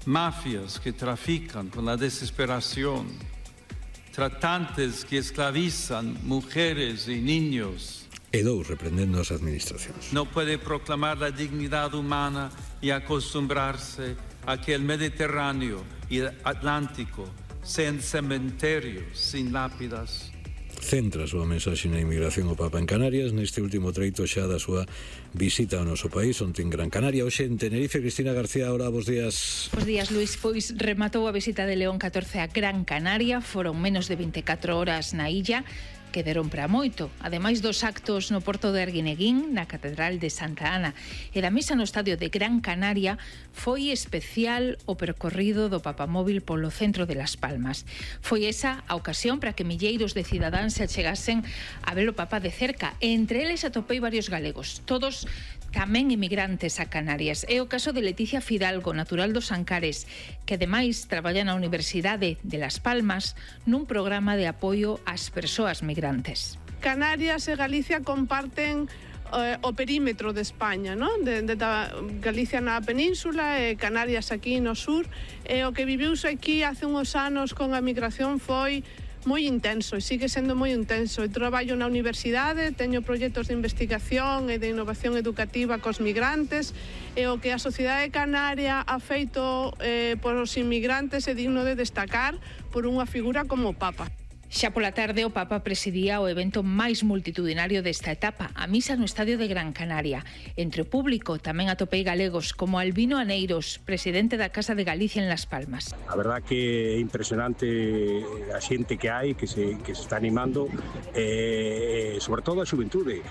mafias que trafican con la desesperación, tratantes que esclavizan mujeres y niños. E dous, reprendendo as administracións. No puede proclamar la dignidad humana y acostumbrarse a que el Mediterráneo y el Atlántico sean cementerios sin lápidas. Centra a súa mensaxe na inmigración o Papa en Canarias neste último treito xa da súa visita ao noso país, onte en Gran Canaria, hoxe en Tenerife. Cristina García, ahora, bos días. Bos días, Luís. Pois rematou a visita de León XIV a Gran Canaria, foron menos de 24 horas na illa, que deron para moito. Ademais dos actos no Porto de Arguineguín, na Catedral de Santa Ana e da misa no Estadio de Gran Canaria, foi especial o percorrido do papamóvil polo centro de Las Palmas. Foi esa a ocasión para que milleiros de cidadáns se achegasen a ver o Papa de cerca. Entre eles atopei varios galegos, todos tamén inmigrantes a Canarias. É o caso de Leticia Fidalgo, natural dos Ancares, que ademais traballa na Universidade de Las Palmas nun programa de apoio ás persoas migrantes. Canarias e Galicia comparten o perímetro de España, non? De Galicia na península e Canarias aquí no sur. E o que viviuse aquí hace uns anos con a migración foi moi intenso e sigue sendo moi intenso. Eu traballo na universidade, teño proxectos de investigación e de innovación educativa cos migrantes e o que a sociedade canaria ha feito por os inmigrantes é digno de destacar por unha figura como o Papa. Xa pola tarde o Papa presidía o evento máis multitudinario desta etapa, a misa no Estadio de Gran Canaria. Entre o público tamén atopei galegos como Albino Aneiros, presidente da Casa de Galicia en Las Palmas. A verdad que é impresionante a xente que hai, que se está animando, sobre todo a xuventude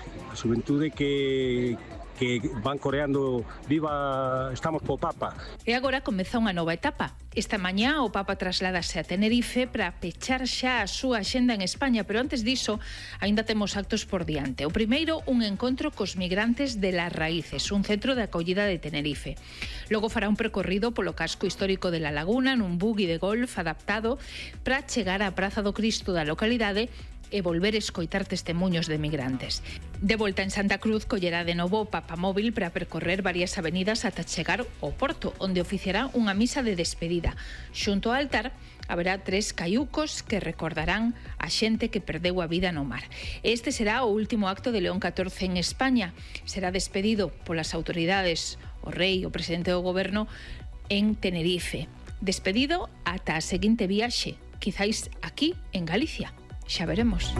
que van coreando "Viva, estamos po Papa". E agora comeza unha nova etapa. Esta mañá o Papa trasládase a Tenerife para pechar xa a súa axenda en España, pero antes diso aínda temos actos por diante. O primeiro, un encontro cos migrantes de Las Raíces, un centro de acollida de Tenerife. Logo fará un percorrido polo casco histórico de La Laguna nun buggy de golf adaptado para chegar á Praza do Cristo da localidade e volver a escoitar testemunhos de migrantes. De volta en Santa Cruz, collerá de novo o papamóvil para percorrer varias avenidas ata chegar ao Porto, onde oficiará unha misa de despedida. Xunto ao altar haberá 3 caiucos que recordarán a xente que perdeu a vida no mar. Este será o último acto de León XIV en España. Será despedido polas autoridades, o rei, o presidente do goberno, en Tenerife. Despedido ata a seguinte viaxe, quizáis aquí en Galicia. Xa veremos.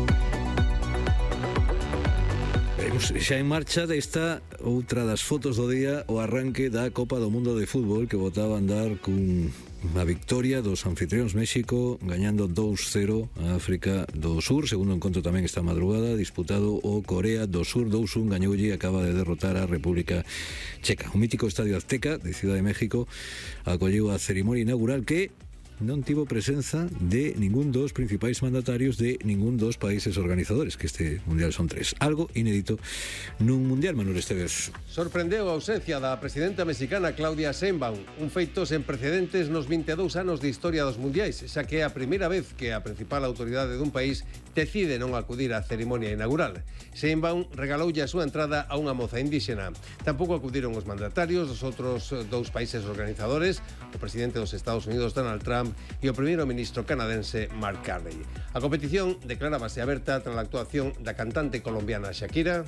Veremos xa en marcha desta outra das fotos do día, o arranque da Copa do Mundo de Fútbol, que botaba a andar cun a victoria dos anfitrións México gañando 2-0 a África do Sur. Segundo encontro tamén esta madrugada disputado o Corea do Sur 2-1, gañoulle e acaba de derrotar a República Checa. O mítico Estadio Azteca de Ciudad de México acolleu a cerimonia inaugural que non tivo presenza de ningún dos principais mandatarios de ningún dos países organizadores, que este mundial son 3. Algo inédito nun mundial, Manuel Estevez. Sorprendeu a ausencia da presidenta mexicana Claudia Sheinbaum, un feito sen precedentes nos 22 anos de historia dos mundiais, xa que é a primeira vez que a principal autoridade dun país decide non acudir á cerimonia inaugural. Sheinbaum regaloulle a súa entrada a unha moza indíxena. Tampouco acudiron os mandatarios dos outros dous países organizadores, o presidente dos Estados Unidos, Donald Trump, e o primeiro ministro canadense, Mark Carney. A competición declarábase aberta tras a actuación da cantante colombiana Shakira,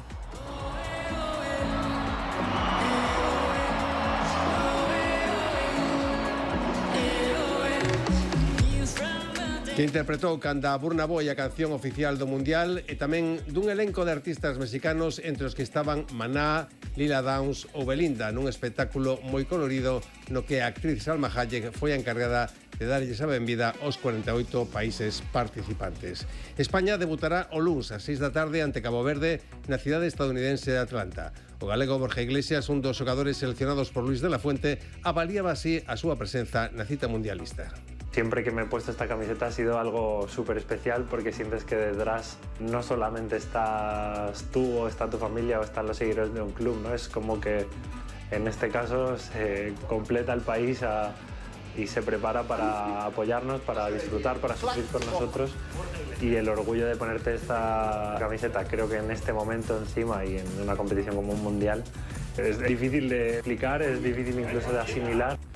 que interpretou canda Burna Boy a canción oficial do Mundial, e tamén dun elenco de artistas mexicanos entre os que estaban Maná, Lila Downs ou Belinda, nun espectáculo moi colorido no que a actriz Salma Hayek foi a encargada de darlles a benvida aos 48 países participantes. España debutará o luns ás 6 da tarde ante Cabo Verde na cidade estadounidense de Atlanta. O galego Borja Iglesias, un dos xogadores seleccionados por Luis de la Fuente, avaliaba así a súa presenza na cita mundialista. Siempre que me he puesto esta camiseta ha sido algo súper especial porque sientes que detrás no solamente estás tú o está tu familia o están los seguidores de un club, ¿no? Es como que en este caso se completa el país y se prepara para apoyarnos, para disfrutar, para sufrir con nosotros, y el orgullo de ponerte esta camiseta, creo que en este momento encima y en una competición como un mundial, es difícil de explicar, es difícil incluso de asimilar.